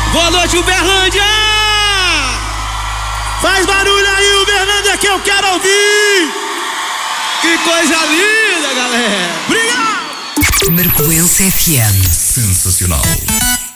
Boa noite, Uberlândia! Faz barulho aí, Uberlândia, que eu quero ouvir! Que coisa linda, galera! Obrigado! Marcoense FM. Sensacional.